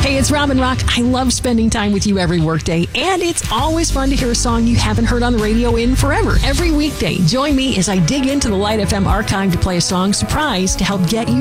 Hey, it's Robin Rock. I love spending time with you every workday, and it's always fun to hear a song you haven't heard on the radio in forever. Every weekday, join me as I dig into the Light FM archive to play a song surprise to help get you